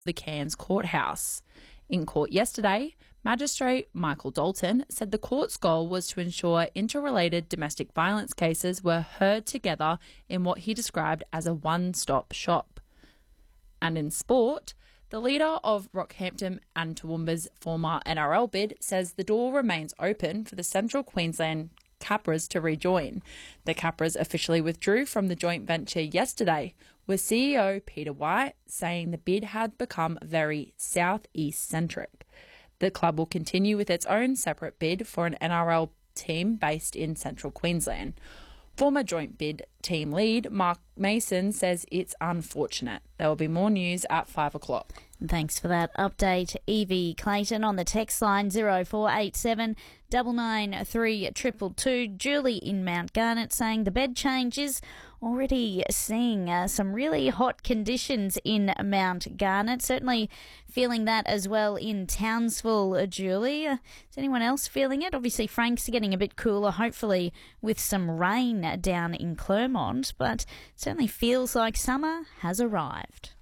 the Cairns courthouse. In court yesterday, Magistrate Michael Dalton said the court's goal was to ensure interrelated domestic violence cases were heard together in what he described as a one-stop shop. And in sport, the leader of Rockhampton and Toowoomba's former NRL bid says the door remains open for the Central Queensland Capras to rejoin. The Capras officially withdrew from the joint venture yesterday, with CEO Peter White saying the bid had become very southeast-centric. The club will continue with its own separate bid for an NRL team based in Central Queensland. Former joint bid team lead Mark Mason says it's unfortunate. There will be more news at 5 o'clock. Thanks for that update, Evie Clayton. On the text line 0487 993 222. Julie in Mount Garnet saying the bed change is already seeing some really hot conditions in Mount Garnet. Certainly feeling that as well in Townsville, Julie. Is anyone else feeling it? Obviously Frank's getting a bit cooler, hopefully with some rain down in Clermont, but it certainly feels like summer has arrived.